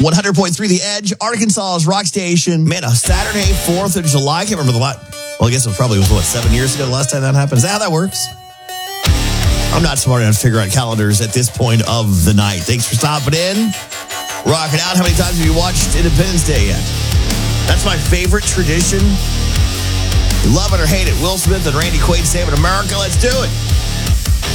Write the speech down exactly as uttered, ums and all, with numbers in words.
one hundred point three The Edge, Arkansas's rock station. Man, a Saturday, fourth of July. I can't remember the lot. Well, I guess it was probably, what, seven years ago the last time that happened? Is that how that works? I'm not smart enough to figure out calendars at this point of the night. Thanks for stopping in. Rocking out. How many times have you watched Independence Day yet? That's my favorite tradition. You love it or hate it. Will Smith and Randy Quaid saving America. Let's do it.